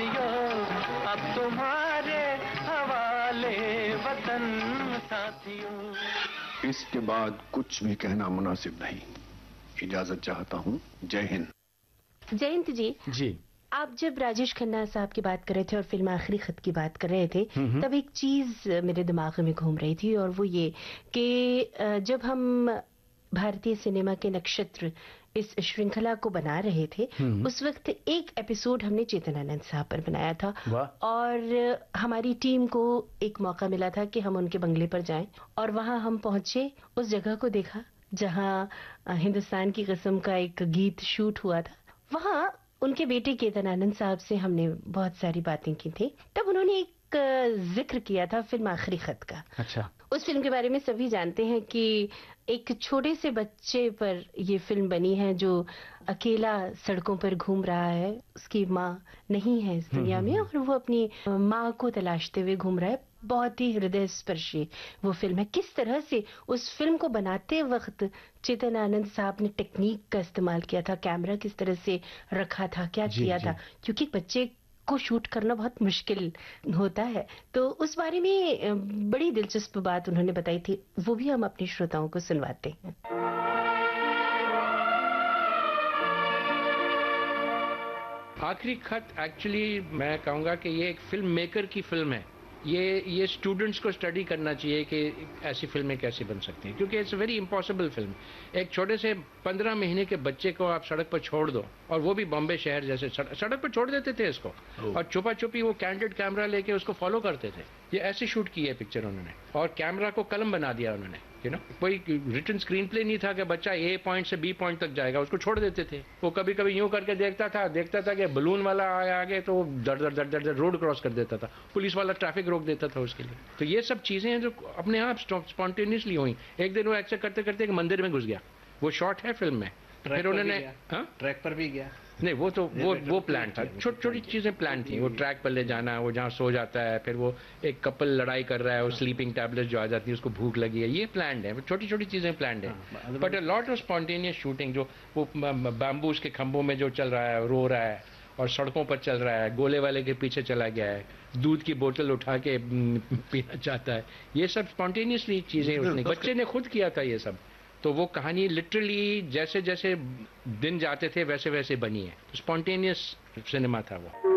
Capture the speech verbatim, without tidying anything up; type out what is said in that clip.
साथियों, अब तुम्हारे हवाले वतन साथियों। इसके बाद कुछ भी कहना मुनासिब नहीं। इजाजत चाहता हूँ। जय हिंद। जयंत जी जी आप जब राजेश खन्ना साहब की बात कर रहे थे और फिल्म आखिरी खत की बात कर रहे थे, तब एक चीज मेरे दिमाग में घूम रही थी, और वो ये कि जब हम भारतीय सिनेमा के नक्षत्र इस श्रृंखला को बना रहे थे, उस वक्त एक एपिसोड हमने चेतन आनंद साहब पर बनाया था, और हमारी टीम को एक मौका मिला था कि हम उनके बंगले पर जाएं, और वहां हम पहुंचे, उस जगह को देखा जहां हिंदुस्तान की कसम का एक गीत शूट हुआ था। वहां उनके बेटे केतन आनंद साहब से हमने बहुत सारी बातें की थी। तब उन्होंने एक जिक्र किया था फिल्म आखिरी खत का। अच्छा। उस फिल्म के बारे में सभी जानते हैं कि एक छोटे से बच्चे पर ये फिल्म बनी है जो अकेला सड़कों पर घूम रहा है, उसकी माँ नहीं है इस दुनिया में, और वो अपनी माँ को तलाशते हुए घूम रहा है। बहुत ही हृदय स्पर्शी वो फिल्म है। किस तरह से उस फिल्म को बनाते वक्त चेतन आनंद साहब ने टेक्निक का इस्तेमाल किया था, कैमरा किस तरह से रखा था, क्या किया था, क्योंकि बच्चे को शूट करना बहुत मुश्किल होता है। तो उस बारे में बड़ी दिलचस्प बात उन्होंने बताई थी, वो भी हम अपने श्रोताओं को सुनवाते हैं। आखिरी खत एक्चुअली मैं कहूँगा कि ये एक फिल्म मेकर की फिल्म है। ये ये स्टूडेंट्स को स्टडी करना चाहिए कि ऐसी फिल्में कैसे बन सकती हैं, क्योंकि it's a very impossible film. एक छोटे से पंद्रह महीने के बच्चे को आप सड़क पर छोड़ दो, और वो भी बॉम्बे शहर जैसे सड़क पर छोड़ देते थे इसको, और छुपा छुपी वो कैंडिड कैमरा लेके उसको फॉलो करते थे। ये ऐसे शूट की है पिक्चर उन्होंने, और कैमरा को कलम बना दिया उन्होंने। यू नो कोई रिटन स्क्रीन प्ले नहीं था कि बच्चा ए पॉइंट से बी पॉइंट तक जाएगा, उसको छोड़ देते थे। वो कभी कभी यूं करके देखता था देखता था कि बलून वाला आया आगे, तो दर दर दर दर दर रोड क्रॉस कर देता था, पुलिस वाला ट्रैफिक रोक देता था उसके लिए। तो ये सब चीजें हैं जो अपने आप स्पॉन्टेनियसली हुई। एक दिन वो ऐसा करते करते एक मंदिर में घुस गया, वो शॉट है फिल्म में। फिर उन्होंने ट्रैक पर भी गया। नहीं, वो तो वो वो प्लान था, छोटी छोटी चीजें प्लान थी। वो ट्रैक पर ले जाना, वो जहाँ सो जाता है, फिर वो एक कपल लड़ाई कर रहा है, वो स्लीपिंग टैबलेट जो आ जाती है, उसको भूख लगी है, ये प्लान है। छोटी छोटी चीजें प्लान है, but a lot of spontaneous shooting. जो वो बैम्बूज के खंभों में जो चल रहा है, रो रहा है, और सड़कों पर चल रहा है, गोले वाले के पीछे चला गया है, दूध की बोतल उठा के पीना चाहता है, ये सब स्पॉन्टेनियसली चीजें उसने बच्चे ने खुद किया था ये सब। तो वो कहानी लिटरली जैसे जैसे दिन जाते थे वैसे वैसे बनी है। स्पॉन्टेनियस सिनेमा था वो।